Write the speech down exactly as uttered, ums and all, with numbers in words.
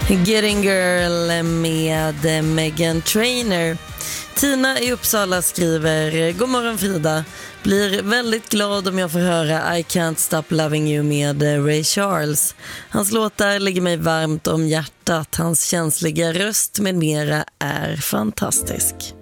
Getting Girl med Meghan Trainor. Tina i Uppsala skriver: God morgon Frida, blir väldigt glad om jag får höra I Can't Stop Loving You med Ray Charles. Hans låtar ligger mig varmt om hjärtat. Hans känsliga röst med mera är fantastisk.